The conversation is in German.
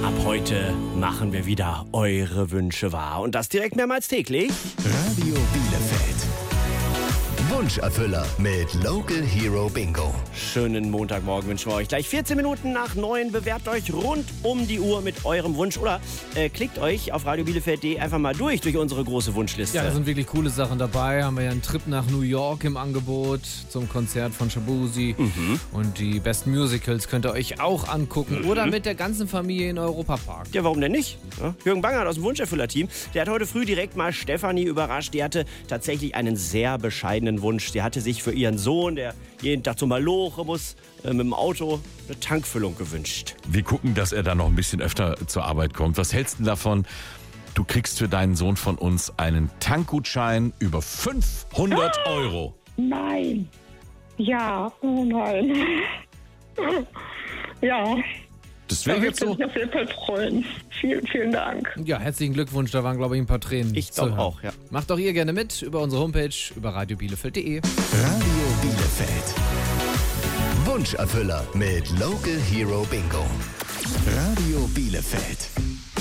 Ab heute machen wir wieder eure Wünsche wahr. Und das direkt mehrmals täglich. Radio Bielefeld. Wunscherfüller mit Local Hero Bingo. Schönen Montagmorgen wünschen wir euch. Gleich 14 Minuten nach 9. Bewerbt euch rund um die Uhr mit eurem Wunsch. Oder klickt euch auf radiobielefeld.de einfach mal durch unsere große Wunschliste. Ja, da sind wirklich coole Sachen dabei. Haben wir ja einen Trip nach New York im Angebot zum Konzert von Shabuzi. Und die besten Musicals könnt ihr euch auch angucken. Oder mit der ganzen Familie in Europapark. Ja, warum denn nicht? Ja? Jürgen Bangert aus dem Wunscherfüller-Team, der hat heute früh direkt mal Stefanie überrascht. Die hatte tatsächlich einen sehr bescheidenen Wunsch. Die hatte sich für ihren Sohn, der jeden Tag zum Maloche muss, mit dem Auto eine Tankfüllung gewünscht. Wir gucken, dass er da noch ein bisschen öfter zur Arbeit kommt. Was hältst du davon? Du kriegst für deinen Sohn von uns einen Tankgutschein über 500 Euro. Nein. Ja, oh nein. Ja. Das wäre jetzt so. Ich auf jeden Fall freuen. Vielen, vielen Dank. Ja, herzlichen Glückwunsch. Da waren, glaube ich, ein paar Tränen. Ich glaube auch, ja. Macht doch ihr gerne mit über unsere Homepage, über radiobielefeld.de. Radio Bielefeld. Wunscherfüller mit Local Hero Bingo. Radio Bielefeld.